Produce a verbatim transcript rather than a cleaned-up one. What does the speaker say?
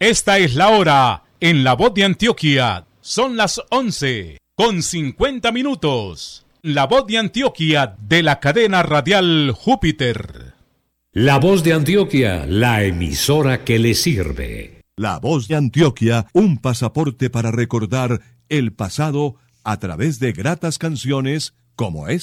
Esta es la hora en La Voz de Antioquia. Son las once con cincuenta minutos. La Voz de Antioquia de la cadena radial Júpiter. La Voz de Antioquia, la emisora que le sirve. La Voz de Antioquia, un pasaporte para recordar el pasado a través de gratas canciones como esta.